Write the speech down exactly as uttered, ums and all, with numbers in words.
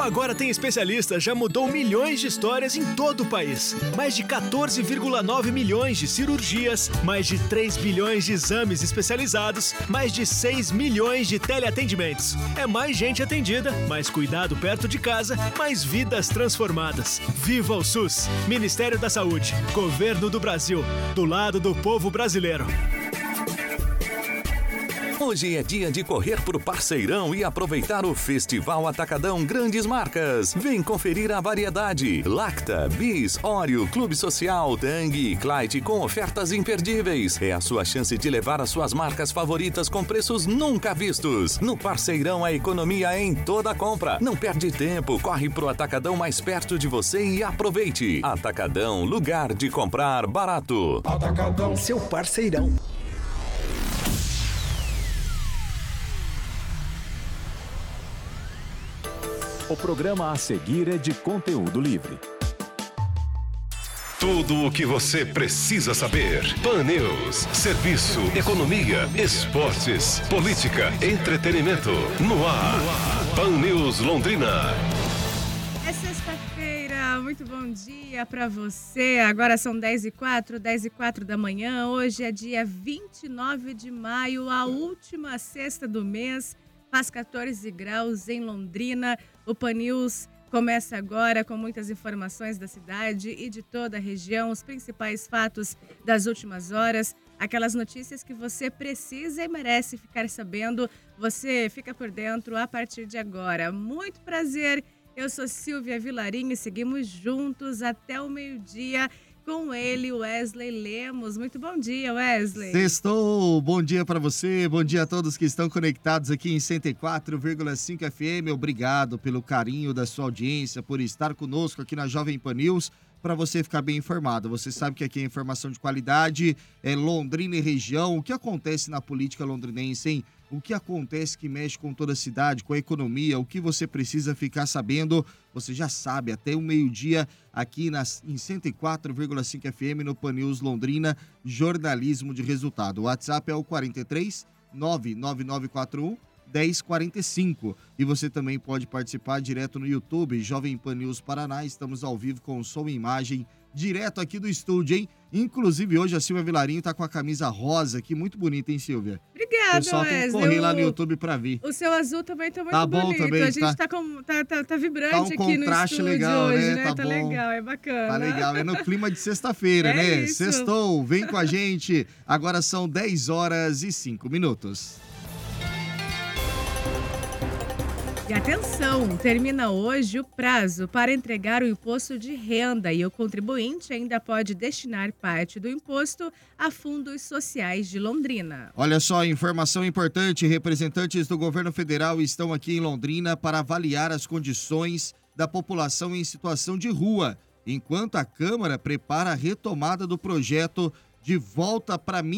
Agora Tem Especialista já mudou milhões de histórias em todo o país. Mais de quatorze vírgula nove milhões de cirurgias, mais de três bilhões de exames especializados, mais de seis milhões de teleatendimentos. É mais gente atendida, mais cuidado perto de casa, mais vidas transformadas. Viva o SUS! Ministério da Saúde, Governo do Brasil, do lado do povo brasileiro. Hoje é dia de correr pro Parceirão e aproveitar o Festival Atacadão Grandes Marcas. Vem conferir a variedade. Lacta, Bis, Oreo, Clube Social, Tang e Clyde com ofertas imperdíveis. É a sua chance de levar as suas marcas favoritas com preços nunca vistos. No Parceirão, a economia é em toda compra. Não perde tempo, corre pro Atacadão mais perto de você e aproveite. Atacadão, lugar de comprar barato. Atacadão, seu parceirão. O programa a seguir é de conteúdo livre. Tudo o que você precisa saber. Pan News. Serviço, economia, esportes, política, entretenimento. No ar. Pan News Londrina. É sexta-feira, muito bom dia para você. Agora são dez e quatro, dez e quatro da manhã. Hoje é dia vinte e nove de maio, a última sexta do mês. Faz quatorze graus em Londrina. O Pan News começa agora com muitas informações da cidade e de toda a região, os principais fatos das últimas horas, aquelas notícias que você precisa e merece ficar sabendo. Você fica por dentro a partir de agora. Muito prazer, eu sou Silvia Vilarinho e seguimos juntos até o meio-dia. Com ele, Wesley Lemos. Muito bom dia, Wesley. Sextou, bom dia para você, bom dia a todos que estão conectados aqui em cento e quatro vírgula cinco F M. Obrigado pelo carinho da sua audiência, por estar conosco aqui na Jovem Pan News, para você ficar bem informado. Você sabe que aqui é informação de qualidade, é Londrina e região. O que acontece na política londrinense, hein? O que acontece que mexe com toda a cidade, com a economia, o que você precisa ficar sabendo, você já sabe, até o meio-dia aqui nas, em cento e quatro vírgula cinco F M no Pan News Londrina, jornalismo de resultado. O WhatsApp é o quarenta e três, nove nove nove quatro um, dez quarenta e cinco. E você também pode participar direto no YouTube, Jovem Pan News Paraná. Estamos ao vivo com som e imagem, direto aqui do estúdio, hein? Inclusive, hoje a Silvia Vilarinho tá com a camisa rosa aqui, muito bonita, hein, Silvia? Obrigada, o pessoal Wesley. tem que correr lá no YouTube pra ver. O seu azul também tá muito tá bom, bonito. Também, a gente tá, tá, com, tá, tá, tá vibrante tá um aqui no contraste estúdio legal, hoje, né? né? Tá, Tá bom. legal, é bacana. Tá legal, é no clima de sexta-feira, É né? isso. Sextou, vem com a gente. Agora são dez horas e cinco minutos. E atenção, termina hoje o prazo para entregar o imposto de renda e o contribuinte ainda pode destinar parte do imposto a fundos sociais de Londrina. Olha só, informação importante, representantes do governo federal estão aqui em Londrina para avaliar as condições da população em situação de rua, enquanto a Câmara prepara a retomada do projeto de volta para mim.